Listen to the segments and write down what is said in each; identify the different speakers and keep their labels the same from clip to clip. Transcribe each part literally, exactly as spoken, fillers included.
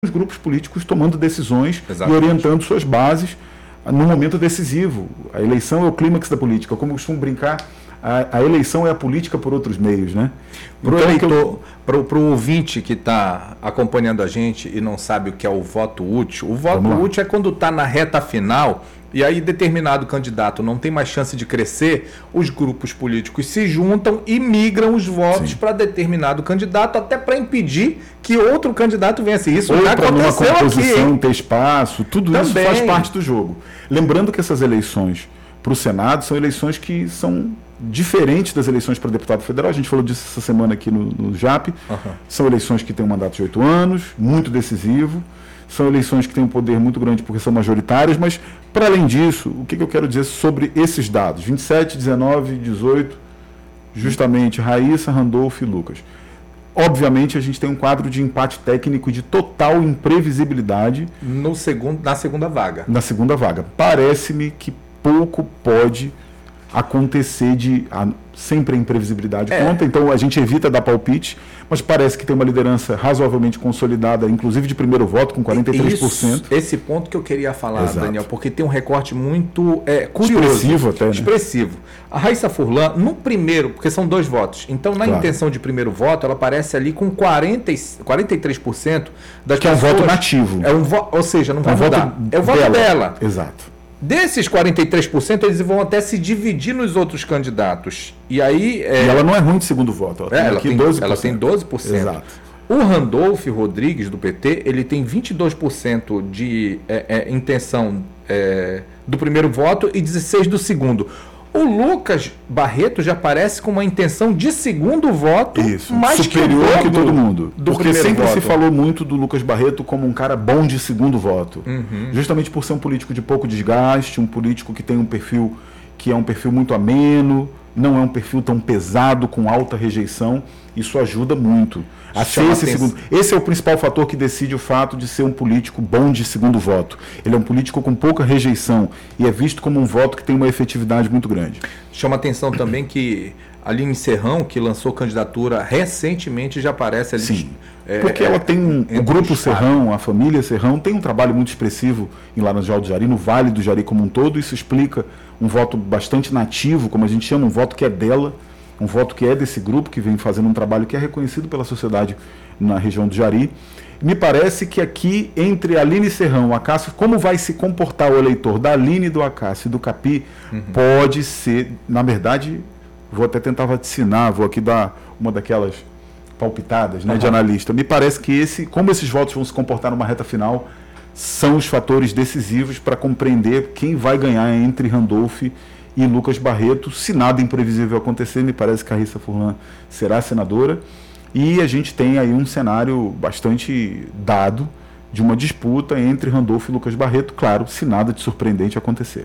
Speaker 1: os grupos políticos tomando decisões
Speaker 2: Exatamente.
Speaker 1: E orientando suas bases no momento decisivo. A eleição é o clímax da política. Como eu costumo brincar, a, a eleição é a política por outros meios, né?
Speaker 2: Para o
Speaker 1: Então,
Speaker 2: eleitor,
Speaker 1: eu...
Speaker 2: para o ouvinte que está acompanhando a gente e não sabe o que é o voto útil, o voto útil é quando está na reta final e aí determinado candidato não tem mais chance de crescer, os grupos políticos se juntam e migram os votos para determinado candidato, até para impedir que outro candidato vença. Isso já aconteceu
Speaker 1: numa composição,
Speaker 2: aqui,
Speaker 1: ter espaço, tudo
Speaker 2: Também.
Speaker 1: Isso faz parte do jogo. Lembrando que essas eleições para o Senado são eleições que são diferentes das eleições para deputado federal. A gente falou disso essa semana aqui no, no J A P. Uhum. São eleições que têm um mandato de oito anos, muito decisivo. São eleições que têm um poder muito grande porque são majoritárias, mas, para além disso, o que, que eu quero dizer sobre esses dados? vinte e sete, dezenove, dezoito, justamente Raíssa, Randolfo e Lucas. Obviamente, a gente tem um quadro de empate técnico e de total imprevisibilidade
Speaker 2: no segundo, na segunda vaga.
Speaker 1: Na segunda vaga. Parece-me que pouco pode acontecer de... A, sempre a imprevisibilidade é. conta, então a gente evita dar palpite, mas parece que tem uma liderança razoavelmente consolidada, inclusive de primeiro voto, com quarenta e três por cento.
Speaker 2: Isso, esse ponto que eu queria falar,
Speaker 1: Exato.
Speaker 2: Daniel, porque tem um recorte muito é, curioso.
Speaker 1: Expressivo até, né?
Speaker 2: Expressivo. A Raíssa Furlan, no primeiro, porque são dois votos, então na claro. intenção de primeiro voto, ela aparece ali com quarenta, quarenta e três por cento das
Speaker 1: que
Speaker 2: pessoas...
Speaker 1: Que é um voto nativo.
Speaker 2: É um vo... Ou seja, não vai
Speaker 1: é um
Speaker 2: mudar.
Speaker 1: Voto
Speaker 2: é o voto
Speaker 1: dela.
Speaker 2: dela.
Speaker 1: Exato.
Speaker 2: Desses quarenta e três por cento, eles vão até se dividir nos outros candidatos. E aí... É...
Speaker 1: E ela não é ruim de segundo voto. Ela,
Speaker 2: é,
Speaker 1: tem,
Speaker 2: ela,
Speaker 1: aqui
Speaker 2: tem,
Speaker 1: doze por cento.
Speaker 2: ela tem doze por cento.
Speaker 1: Exato.
Speaker 2: O Randolfo Rodrigues, do P T, ele tem vinte e dois por cento de é, é, intenção é, do primeiro voto e dezesseis por cento do segundo. O Lucas Barreto já aparece com uma intenção de segundo voto.
Speaker 1: Isso,
Speaker 2: mais
Speaker 1: superior que, que todo mundo.
Speaker 2: Do
Speaker 1: Porque sempre
Speaker 2: voto.
Speaker 1: se falou muito do Lucas Barreto como um cara bom de segundo voto.
Speaker 2: Uhum.
Speaker 1: Justamente por ser um político de pouco desgaste, um político que tem um perfil que é um perfil muito ameno, não é um perfil tão pesado, com alta rejeição. Isso ajuda muito. A ser esse, segundo. esse é o principal fator que decide o fato de ser um político bom de segundo voto. Ele é um político com pouca rejeição e é visto como um voto que tem uma efetividade muito grande.
Speaker 2: Chama atenção também que a Aline Serrão, que lançou candidatura recentemente, já aparece ali.
Speaker 1: Sim,
Speaker 2: é,
Speaker 1: porque
Speaker 2: é,
Speaker 1: ela tem um, o grupo Serrão, a família Serrão, tem um trabalho muito expressivo em Laranjal do Jari, no Vale do Jari como um todo. Isso explica um voto bastante nativo, como a gente chama, um voto que é dela, um voto que é desse grupo, que vem fazendo um trabalho que é reconhecido pela sociedade na região do Jari. Me parece que aqui, entre a Aline Serrão e o Acácio, como vai se comportar o eleitor da Aline, do Acácio e do Capi, uhum. pode ser, na verdade, vou até tentar vaticinar, vou aqui dar uma daquelas palpitadas, né, uhum. de analista. Me parece que esse, como esses votos vão se comportar numa reta final, são os fatores decisivos para compreender quem vai ganhar entre Randolfo e Lucas Barreto. Se nada imprevisível acontecer, me parece que a Raíssa Furlan será senadora. E a gente tem aí um cenário bastante dado de uma disputa entre Randolfo e Lucas Barreto, claro, se nada de surpreendente acontecer.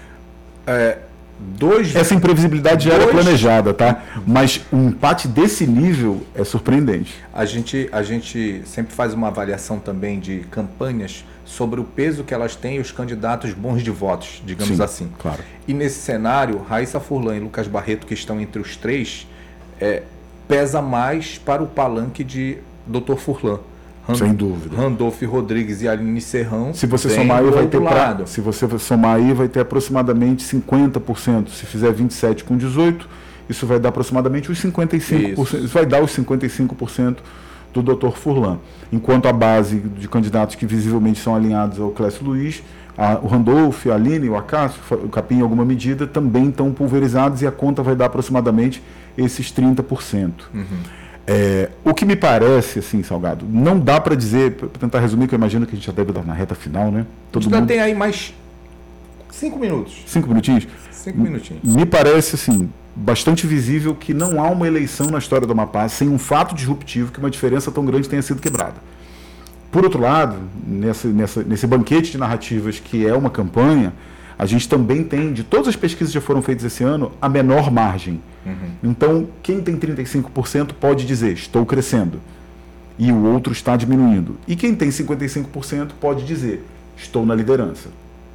Speaker 2: É, dois...
Speaker 1: Essa imprevisibilidade
Speaker 2: dois...
Speaker 1: já era planejada, tá? Mas um empate desse nível é surpreendente.
Speaker 2: A gente, a gente sempre faz uma avaliação também de campanhas sobre o peso que elas têm e os candidatos bons de votos, digamos
Speaker 1: Sim,
Speaker 2: assim.
Speaker 1: Claro.
Speaker 2: E nesse cenário, Raíssa Furlan e Lucas Barreto, que estão entre os três, é, pesa mais para o palanque de doutor Furlan.
Speaker 1: Rand... Sem dúvida.
Speaker 2: Randolfo Rodrigues e Aline Serrão.
Speaker 1: Se você somar aí, vai ter pra... Se você somar aí, vai ter aproximadamente cinquenta por cento. Se fizer vinte e sete com dezoito, isso vai dar aproximadamente os cinquenta e cinco por cento. Isso, isso vai dar os cinquenta e cinco por cento do doutor Furlan. Enquanto a base de candidatos que visivelmente são alinhados ao Clécio Luiz, a, o Randolfo, a Aline, o Acácio, o Capim em alguma medida, também estão pulverizados e a conta vai dar aproximadamente esses trinta por cento. Uhum. É, o que me parece, assim, Salgado, não dá para dizer, para tentar resumir, que eu imagino que a gente já deve estar na reta final, né?
Speaker 2: Todo mundo... ainda tem aí mais cinco minutos.
Speaker 1: Cinco minutinhos?
Speaker 2: Cinco minutinhos.
Speaker 1: Me parece, assim, bastante visível que não há uma eleição na história do Amapá sem um fato disruptivo que uma diferença tão grande tenha sido quebrada. Por outro lado, nessa, nessa, nesse banquete de narrativas que é uma campanha, a gente também tem, de todas as pesquisas que já foram feitas esse ano, a menor margem. Uhum. Então, quem tem trinta e cinco por cento pode dizer, estou crescendo, e o outro está diminuindo. E quem tem cinquenta e cinco por cento pode dizer, estou na liderança.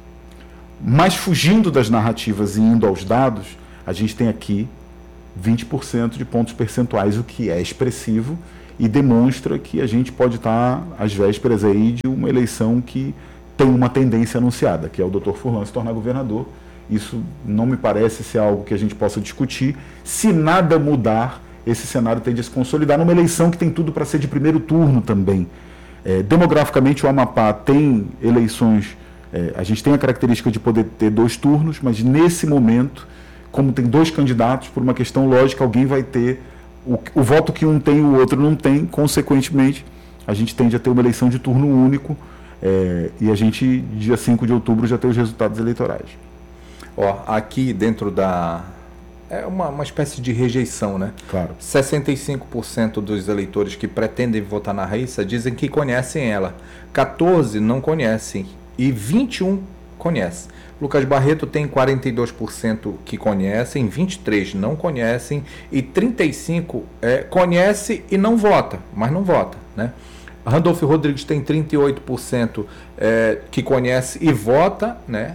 Speaker 1: Mas fugindo das narrativas e indo aos dados, a gente tem aqui vinte por cento de pontos percentuais, o que é expressivo e demonstra que a gente pode estar às vésperas aí de uma eleição que tem uma tendência anunciada, que é o doutor Furlan se tornar governador. Isso não me parece ser algo que a gente possa discutir. Se nada mudar, esse cenário tende a se consolidar numa eleição que tem tudo para ser de primeiro turno também. É, demograficamente, o Amapá tem eleições, é, a gente tem a característica de poder ter dois turnos, mas nesse momento, como tem dois candidatos, por uma questão lógica, alguém vai ter o, o voto que um tem e o outro não tem, consequentemente, a gente tende a ter uma eleição de turno único, é, e a gente, dia cinco de outubro, já tem os resultados eleitorais.
Speaker 2: Ó, aqui dentro da... É uma, uma espécie de rejeição, né?
Speaker 1: Claro.
Speaker 2: sessenta e cinco por cento dos eleitores que pretendem votar na Raíssa dizem que conhecem ela. quatorze não conhecem e vinte e um conhecem. Lucas Barreto tem quarenta e dois por cento que conhecem, vinte e três por cento não conhecem e trinta e cinco por cento é, conhece e não vota, mas não vota, né? Randolfo Rodrigues tem trinta e oito por cento é, que conhece e vota, né?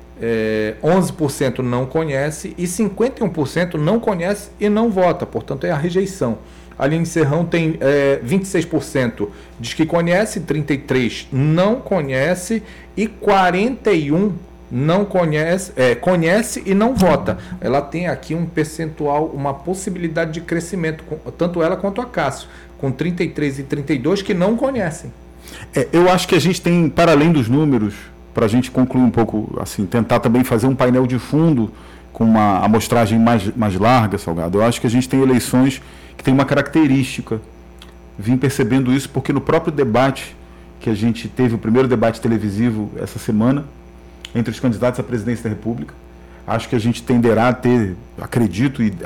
Speaker 2: É, onze por cento não conhece e cinquenta e um por cento não conhece e não vota, portanto é a rejeição. Aline Serrão tem é, vinte e seis por cento diz que conhece, trinta e três por cento não conhece e quarenta e um por cento não conhece, é, conhece e não vota. Ela tem aqui um percentual, uma possibilidade de crescimento, tanto ela quanto a Cássio, com trinta e três e trinta e dois que não conhecem.
Speaker 1: É, eu acho que a gente tem, para além dos números, para a gente concluir um pouco, assim, tentar também fazer um painel de fundo com uma amostragem mais, mais larga, Salgado. Eu acho que a gente tem eleições que tem uma característica. Vim percebendo isso porque no próprio debate que a gente teve, o primeiro debate televisivo essa semana, entre os candidatos à presidência da República, acho que a gente tenderá a ter, acredito, e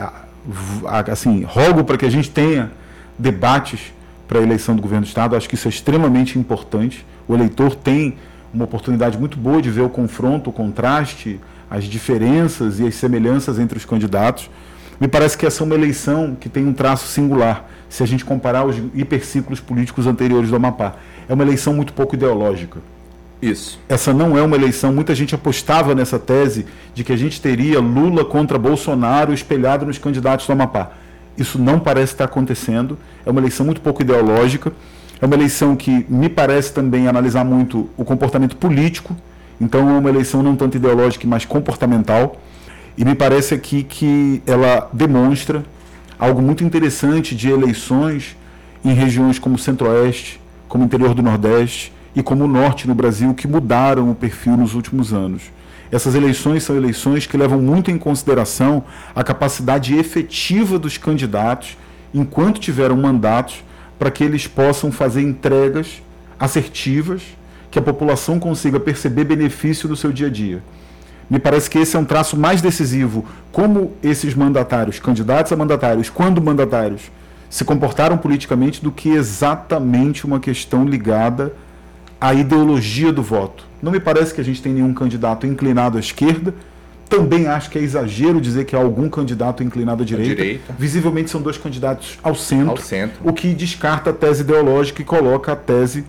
Speaker 1: assim, rogo para que a gente tenha debates para a eleição do governo do Estado. Acho que isso é extremamente importante. O eleitor tem uma oportunidade muito boa de ver o confronto, o contraste, as diferenças e as semelhanças entre os candidatos. Me parece que essa é uma eleição que tem um traço singular, se a gente comparar os hiperciclos políticos anteriores do Amapá. É uma eleição muito pouco ideológica.
Speaker 2: Isso.
Speaker 1: Essa não é uma eleição, muita gente apostava nessa tese de que a gente teria Lula contra Bolsonaro espelhado nos candidatos do Amapá. Isso não parece estar acontecendo, é uma eleição muito pouco ideológica. É uma eleição que me parece também analisar muito o comportamento político, então é uma eleição não tanto ideológica, mas comportamental, e me parece aqui que ela demonstra algo muito interessante de eleições em regiões como o Centro-Oeste, como o interior do Nordeste e como o Norte no Brasil, que mudaram o perfil nos últimos anos. Essas eleições são eleições que levam muito em consideração a capacidade efetiva dos candidatos, enquanto tiveram mandatos, para que eles possam fazer entregas assertivas, que a população consiga perceber benefício no seu dia a dia. Me parece que esse é um traço mais decisivo, como esses mandatários, candidatos a mandatários, quando mandatários, se comportaram politicamente, do que exatamente uma questão ligada à ideologia do voto. Não me parece que a gente tem nenhum candidato inclinado à esquerda. Também acho que é exagero dizer que há algum candidato inclinado à direita.
Speaker 2: direita.
Speaker 1: Visivelmente são dois candidatos ao centro,
Speaker 2: ao centro,
Speaker 1: o que descarta a tese ideológica e coloca a tese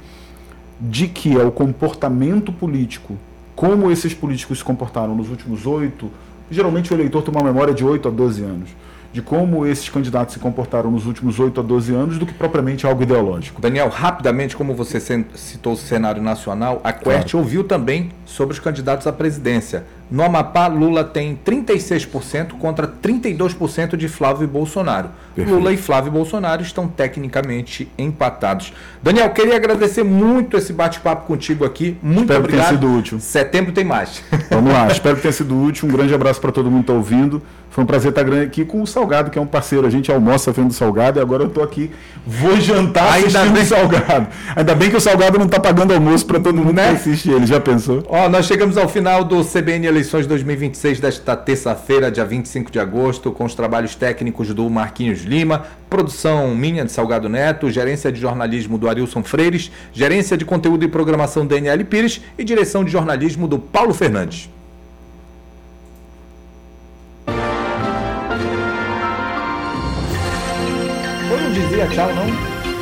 Speaker 1: de que é o comportamento político, como esses políticos se comportaram nos últimos oito, geralmente o eleitor tem uma memória de oito a doze anos, de como esses candidatos se comportaram nos últimos oito a doze anos, do que propriamente algo ideológico.
Speaker 2: Daniel, rapidamente, como você citou o cenário nacional, a Quert claro. ouviu também sobre os candidatos à presidência. No Amapá, Lula tem trinta e seis por cento contra trinta e dois por cento de Flávio Bolsonaro. Perfeito. Lula e Flávio Bolsonaro estão tecnicamente empatados. Daniel, queria agradecer muito esse bate-papo contigo aqui. Muito
Speaker 1: espero
Speaker 2: obrigado.
Speaker 1: Espero que tenha sido útil.
Speaker 2: Setembro tem mais.
Speaker 1: Vamos lá, espero que tenha sido útil. Um grande abraço para todo mundo que está ouvindo. Foi um prazer estar aqui com o Salgado, que é um parceiro. A gente almoça vendo o Salgado e agora eu estou aqui. Vou jantar assistindo o Salgado. Ainda bem que o Salgado não está pagando almoço para todo mundo, né? Que assiste ele. Já pensou?
Speaker 2: Ó, nós chegamos ao final do C B N Eleições dois mil e vinte e seis desta terça-feira, dia vinte e cinco de agosto, com os trabalhos técnicos do Marquinhos Lima, produção minha de Salgado Neto, gerência de jornalismo do Arilson Freires, gerência de conteúdo e programação do Daniel Pires e direção de jornalismo do Paulo Fernandes. Eu não dizia tchau, não?